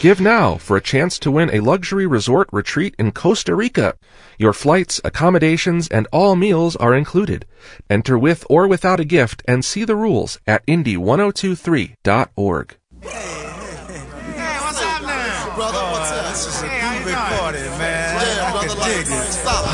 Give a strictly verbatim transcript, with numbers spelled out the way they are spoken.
Give now for a chance to win a luxury resort retreat in Costa Rica. Your flights, accommodations, and all meals are included. Enter with or without a gift and see the rules at Indy ten twenty-three dot org. Hey, what's up now? Brother, what's up? This is a big party, man. Yeah, brother, I can dig it.